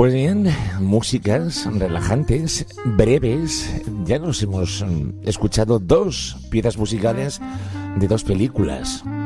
Pues bien, músicas relajantes, breves. Ya nos hemos escuchado dos piezas musicales de dos películas.